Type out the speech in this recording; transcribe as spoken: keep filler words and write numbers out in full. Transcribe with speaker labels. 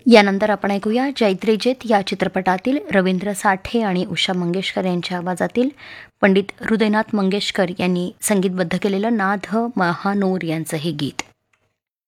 Speaker 1: यानंतर आपण ऐकूया जैत्रेजेत या चित्रपटातील रवींद्र साठे आणि उषा मंगेशकर यांच्या आवाजातील पंडित हृदयनाथ मंगेशकर यांनी संगीतबद्ध केलेलं नाथ महानोर यांचं हे गीत.